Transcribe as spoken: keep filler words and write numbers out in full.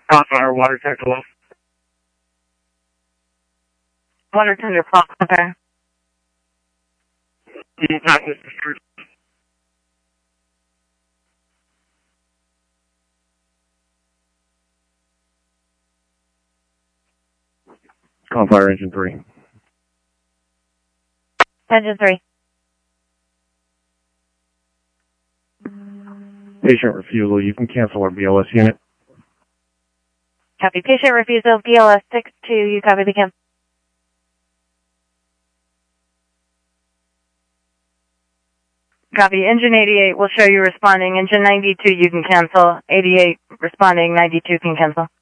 Hot fire, water tech below. Water tender pop, okay. Not with the street. Call fire engine three. Engine three. Patient refusal. You can cancel our B L S unit. Copy. Patient refusal, B L S six two, you copy the cam. Copy. Engine eighty-eight will show you responding. Engine ninety-two you can cancel. eighty-eight responding. ninety-two can cancel.